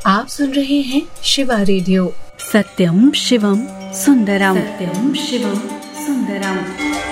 आप सुन रहे हैं शिवा रेडियो। सत्यम शिवम सुंदरम। सत्यम शिवम सुंदरम।